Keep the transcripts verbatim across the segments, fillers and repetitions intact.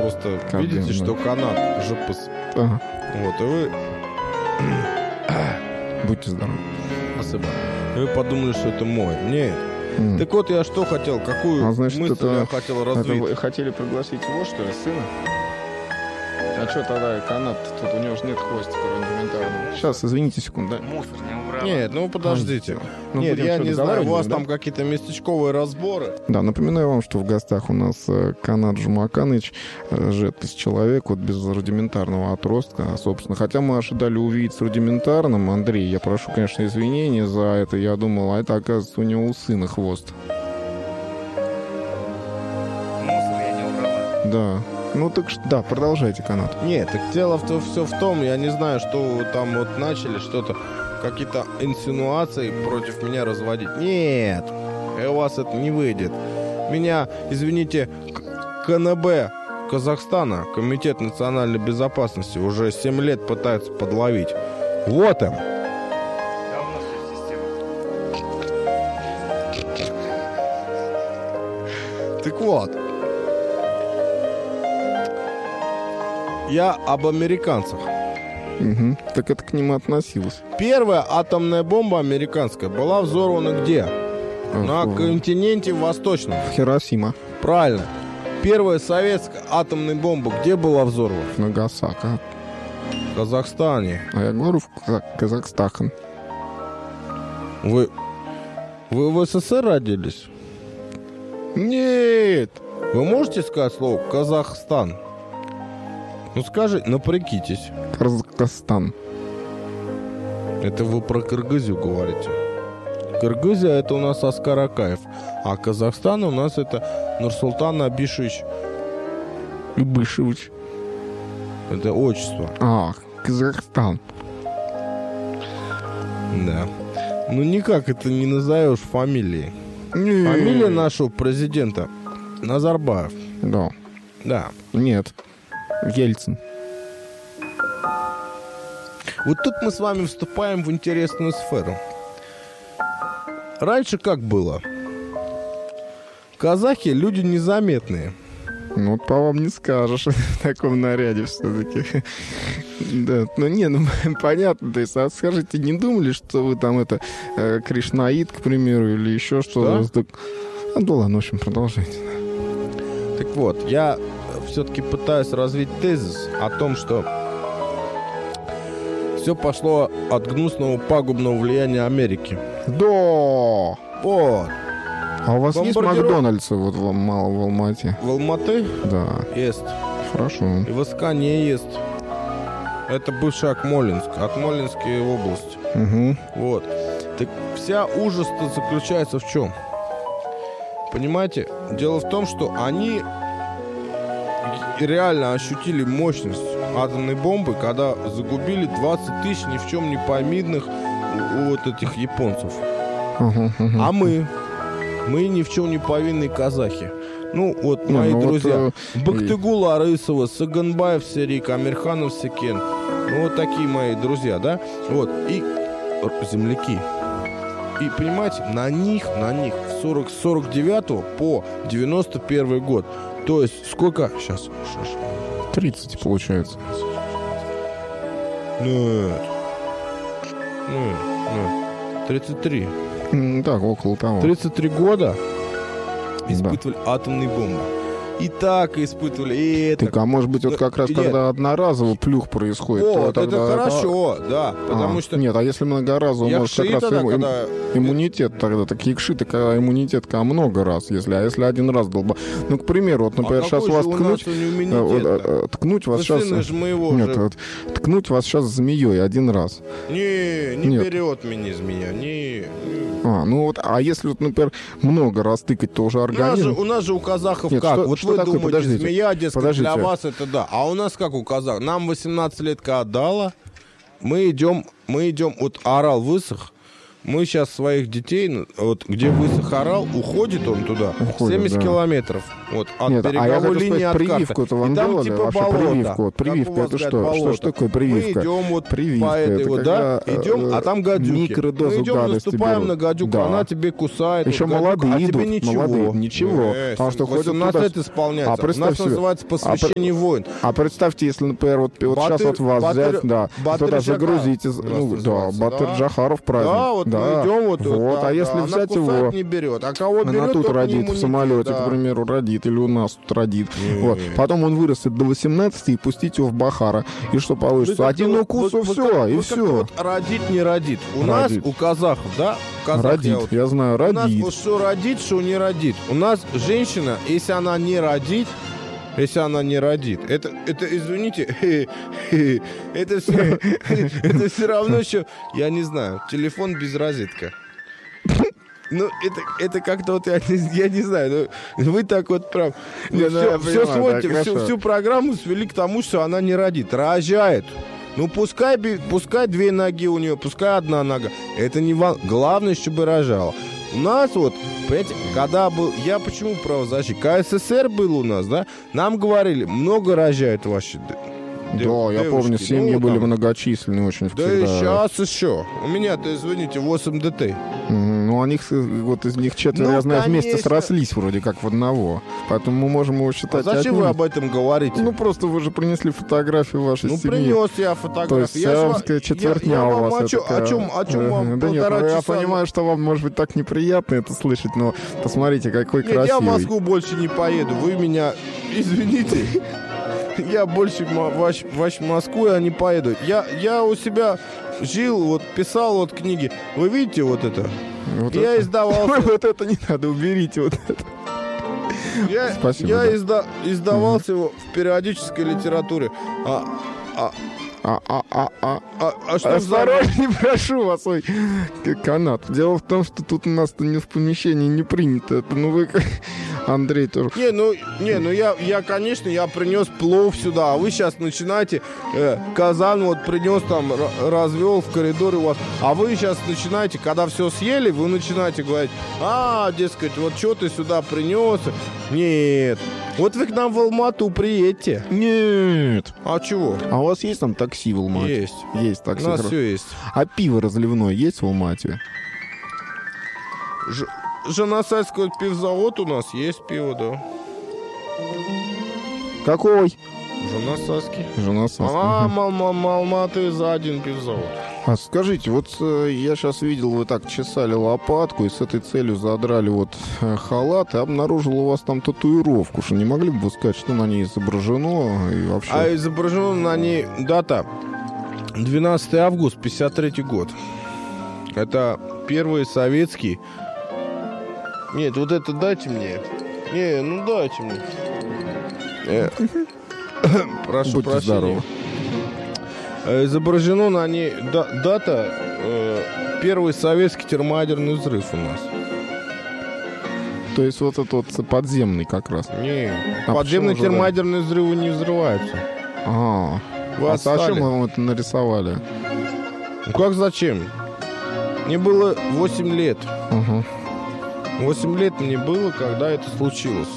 просто Как видите, бы, что да. канат жопас. Ага. Вот, и вы... Будьте здоровы. Спасибо. И вы подумали, что это мой. Нет. М. Так вот, я что хотел, какую А, значит, мысль это- я хотел Это развить. вы хотели пригласить его, что ли, сына? А что тогда канат? Тут у него же нет хвостика рудиментарного. Сейчас, извините секунду, да? Мусор не убрал. Нет, ну подождите. Ну, Нет, будем я что, не знаю, у договаривать, вас да? там какие-то местечковые разборы. Да, напоминаю вам, что в гостях у нас э, Канат Жумаканыч, э, жеткий человек, вот без рудиментарного отростка, а, собственно. Хотя мы ожидали увидеть с рудиментарным. Андрей, я прошу, конечно, извинения за это. Я думал, а это, оказывается, у него у сына хвост. Мусор я не убрала. Да. Ну так что, да, продолжайте, Канат. Нет, так дело в том, все в том, я не знаю, что вы там вот начали что-то, какие-то инсинуации против меня разводить. Нет, и у вас это не выйдет. Меня, извините, К- КНБ Казахстана, Комитет национальной безопасности, уже семь лет пытается подловить. Вот им. Давно вся система. Так вот. Я об американцах. Угу. Так это к ним относилось. Первая атомная бомба американская была взорвана где? На в, континенте восточном. в Хиросима, Правильно. Первая советская атомная бомба где была взорвана? в Нагасака. В Казахстане. А я говорю, в Каза- Казахстан. Вы, вы в СССР родились? Нет! Вы можете сказать слово Казахстан? Ну скажи, напрягитесь. Казахстан. Это вы про Кыргызию говорите. Кыргызия это у нас Аскар Акаев, а Казахстан у нас это Нурсултан Абишевич. Любышевич. Это отчество. А, Казахстан. Да. Ну никак это не назовешь фамилией. Нет. Фамилия нашего президента Назарбаев. Да. Да. Нет. Ельцин. Вот тут мы с вами вступаем в интересную сферу. Раньше как было? Казахи люди незаметные. Ну, вот по вам не скажешь в таком наряде все-таки. Да, ну не, ну понятно, то есть, а скажите, не думали, что вы там это э, кришнаит, к примеру, или еще что-то? Что? Так... А, да ладно, в общем, продолжайте. Так вот, я все-таки пытаюсь развить тезис о том, что все пошло от гнусного пагубного влияния Америки. Да! Вот. А у вас есть Бомбардиров- Макдональдсы вот в, Ал- в Алмате? В Алматы Да, есть. хорошо. И в Искане есть. Это бывший Акмолинск. Акмолинская область. Угу. Вот. Так вся ужас-то заключается в чем? Понимаете? Дело в том, что они реально ощутили мощность атомной бомбы, когда загубили двадцать тысяч ни в чем не повинных у- у вот этих японцев. Угу, угу. А мы? Мы ни в чем не повинные казахи. Ну, вот Не, мои ну вот, друзья. э, Бактыгул Арысова, Саганбаев Серик, Амирханов Секен. Ну, вот такие мои друзья, да? Вот. И земляки. И, понимаете, на них, на них в сорок, с сорок девятого по девяносто первый год. То есть, сколько? Сейчас. тридцать получается. Нет. Нет, нет. тридцать три. М, Так, около того. тридцать три года испытывали атомные бомбы. И так испытывали, и это. Так, а может быть, вот как раз Нет. когда одноразово плюх происходит, то Вот, это тогда хорошо, да. Потому А, что Нет, а если многоразово, может, как Якши раз тогда, имму- когда... иммунитет тогда, так якши-то, когда иммунитет, когда много раз, если, а если один раз долба. Ну, к примеру, вот, например, а сейчас какой вас же у ткнуть, нас э, иммунитет-то? вот, э, э, ткнуть вас Вы сейчас... сына же моего Нет, же... вот, ткнуть вас сейчас змеей один раз. Не, не Нет. берет меня змея, не... не. А, ну вот, а если, вот, например, много раз тыкать, то уже У нас, же, организм... у нас же у казахов Нет, как? что- вот что вы такое? думаете, Подождите, змея, дескать, подождите. для вас это да. А у нас как у казахов? Нам восемнадцать лет когда дала, мы идем, мы идем, вот орал высох, мы сейчас своих детей, ну, вот где Высохорал, уходит он туда, Уходит, семьдесят да. километров вот, от Нет, а я береговой хочу линии спросить, от прививку-то карты. вам И там делали? типа Вообще болото. прививку. Вот Как у прививка, вас это говорят, что? Что болото. ж такое прививка? Мы идем вот Прививка, по этой это вот, да, когда, идем, а там гадюки. микродозу мы идем, гадости наступаем берут. на гадюку, Да. она тебе кусает. Еще вот гадюка, молодые а тебе идут, ничего. молодые, ничего, Э, потому что ходят восемнадцать туда- лет исполняется. А У представь нас себе. называется посвящение войн. А представьте, если, например, вот, вот Батыр- сейчас вот вас Батыр- взять, да, Батыр туда Джахаров загрузить, из- у нас ну, да, называется, Батыр да. Джахаров праздник. Да, вот мы идем, вот, вот, да, а если да, взять она кусает, его, не берет, а кого берет, она тут то к родит нему в не- самолете, да. к примеру, родит, или у нас тут родит. Не. Вот. Потом он вырастет до восемнадцати и пустить его в Бахара. И что получится? Вы Один как-то укус, вот- и вы все, как- и вы как-то все. вот родит, не родит. У Родит. нас, у казахов, да? Казах, я Родит, вот- я знаю, У нас родит. вот что родит, что не родит. У нас женщина, если она не родит, если она не родит, это, это извините, это все, это все равно, что, я не знаю, телефон без розетка. Ну, это, это как-то вот, я не, я не знаю, ну, вы так вот прям, Не, ну, все, я все понимаю, сводите, да, всю, хорошо. всю программу свели к тому, что она не родит, рожает. Ну, пускай, би- пускай две ноги у нее, пускай одна нога. Это не ва- главное, чтобы рожала. У нас вот, понимаете, когда был... Я почему правозащитник? КССР был у нас, да? Нам говорили, много рожают ваши д- Да, дев- я девушки. помню, семьи Ну, были там, многочисленные очень да всегда. и сейчас еще. У меня-то, извините, восемь детей. Мгм. Ну, они, вот из них четверо, Ну, я знаю, вместе конечно. срослись вроде как в одного. Поэтому мы можем его А считать зачем одним. вы об этом говорите? Ну, просто вы же принесли фотографию вашей Ну, семьи. принес я То фотографию. есть, Я ж ва- сямская четвертня я- я у вам вас. о чё- такая. о чем, о чем вам Ага. Да нет, полтора ну, я часа- понимаю, что вам, может быть, так неприятно это слышать, но посмотрите, какой Нет, я в красивый. Москву больше не поеду. Вы меня, извините, я больше в Мо- ваш- ваш Москву я не поеду. Я, я у себя жил, вот писал вот книги. Вы видите вот это? Вот Я это. издавался. Вот это не надо, уберите вот это. Я, Спасибо, я да. изда- издавался его в периодической литературе. А, а, А, а, а, а. а, а что за... Осторожней, прошу вас, ой, к- канат. Дело в том, что тут у нас-то не в помещении не принято. Это, ну вы, Андрей, тоже. Не, ну, не, ну я, я, конечно, я принес плов сюда, а вы сейчас начинаете, э, казан вот принес там, ра- развел в коридоре у вас, а вы сейчас начинаете, когда все съели, вы начинаете говорить, а, дескать, вот что ты сюда принес? Нет, вот вы к нам в Алмату приедете. Нет. А чего? А у вас есть там такси в Алмате? Есть. Есть У такси. нас хорошо. все есть. А пиво разливное есть в Алмате? Ж- Жанасайский пивзавод у нас есть пиво, да. Какой? Жанасайский. Жена А, мал, мал, мал, Алматы за один пивзавод. А скажите, вот э, я сейчас видел, вы так чесали лопатку и с этой целью задрали вот э, халат и обнаружил у вас там татуировку. Что не могли бы вы сказать, что на ней изображено и вообще? А изображена на ней дата двенадцатого августа пятьдесят третий год. Это первый советский. Нет, вот это дайте мне. Не, ну дайте мне. Э, Прошу Будьте прощения. здоровы. Э, Изображено на ней да- дата э, первый советский термоядерный взрыв у нас. То есть вот этот вот подземный как раз. Не, А подземные почему же, да? термоядерные взрывы не взрываются. А, Вы а отстали. зачем вы вам это нарисовали? Ну как зачем? Мне было восемь лет. Ага. восемь лет мне было, когда это случилось.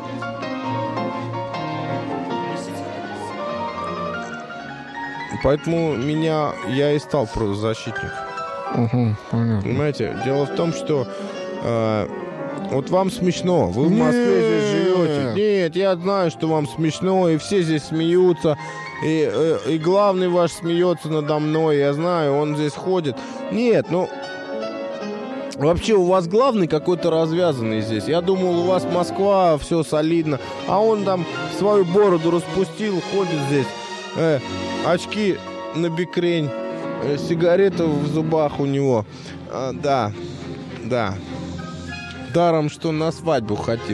Поэтому меня, я и стал правозащитником. Угу, понятно. Понимаете? Дело в том, что э, вот вам смешно, вы в Москве Нет. здесь живете. Нет, я знаю, что вам смешно, и все здесь смеются, и, э, и главный ваш смеется надо мной, я знаю, он здесь ходит. Нет, ну... Вообще, у вас главный какой-то развязанный здесь. Я думал, у вас Москва, все солидно. А он там свою бороду распустил, ходит здесь. Э, очки на бикрень, э, сигарету в зубах у него. А, да, да. Даром, что на свадьбу хотел.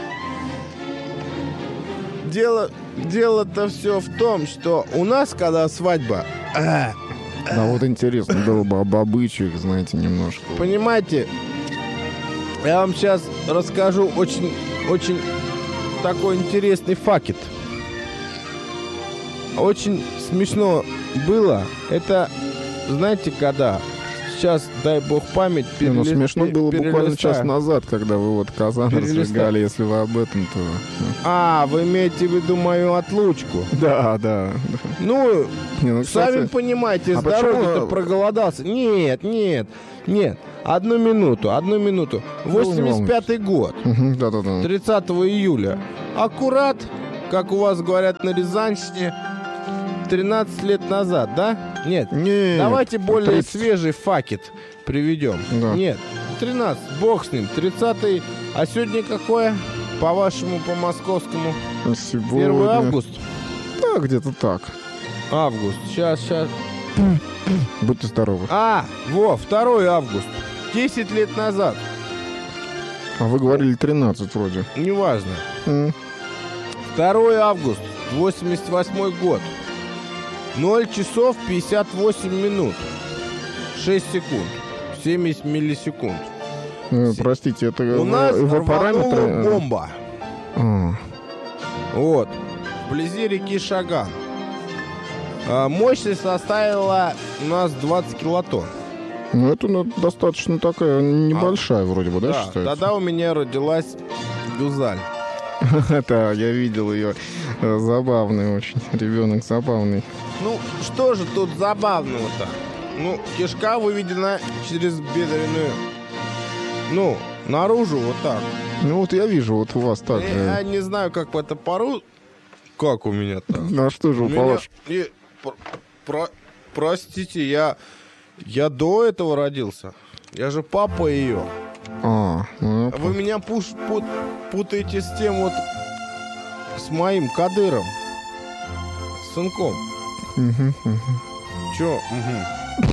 Дело, дело-то все в том, что у нас, когда свадьба... э, Да вот интересно было бы об обычаях, знаете, немножко. Понимаете, я вам сейчас расскажу очень, очень такой интересный факт. Очень смешно было. Это, знаете, когда? сейчас, дай бог память, Не, ну перелист- смешно было буквально перелистаю. час назад, когда вы вот казан Перелистаю. разжигали, если вы об этом, то... А, вы имеете в виду мою отлучку? Да, да. Ну, Не, ну, кстати, сами понимаете, а с дороги-то почему- проголодался. Нет, нет, нет. Одну минуту, одну минуту. не восемьдесят пятый год, Мгм, да-да-да. тридцатого июля. Аккурат, как у вас говорят на Рязанщине, тринадцать лет назад, да? Нет. Нет, Давайте более тридцать. свежий факет приведем. Да. Нет, тринадцать, бог с ним. тридцатый, а сегодня какое? По-вашему, по московскому? Сегодня... первый август? Да, где-то так. Август. Сейчас, сейчас. Будьте здоровы. А, во, второй август. десять лет назад. А вы говорили тринадцать вроде. Неважно. М. второй август, восемьдесят восьмой год. ноль часов пятьдесят восемь минут. шесть секунд. семьдесят миллисекунд. Э, Простите, это У э, нас его рванула параметры... бомба. А, Вот. Вблизи реки Шаган. А, мощность составила у нас двадцать килотонн. ну, это ну, достаточно такая небольшая вроде бы, да, Да, считается? тогда у меня родилась Гюзаль. Да, я видел ее. Э, Забавный очень. Ребенок забавный. Ну, что же тут забавного-то? Ну, кишка выведена через бедренную. Ну, наружу вот так. Ну вот я вижу, вот у вас так. Я э, не знаю, как это пару... Как у меня так? Ну а что же, У у меня- вас... и- про- про- Простите, я... Я до этого родился. Я же папа ее. А, ну, я Вы меня пуш- пут- путаете с тем вот... С моим Кадыром. Сынком. Мгм, мгм. Чё? Мгм.